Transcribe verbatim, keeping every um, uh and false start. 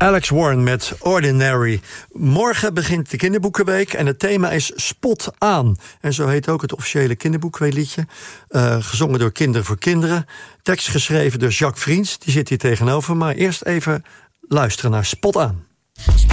Alex Warren met Ordinary. Morgen begint de kinderboekenweek en het thema is Spot aan. En zo heet ook het officiële kinderboekenweekliedje. Uh, gezongen door Kinderen voor Kinderen. Tekst geschreven door Jacques Vriends, die zit hier tegenover. Maar eerst even luisteren naar Spot aan.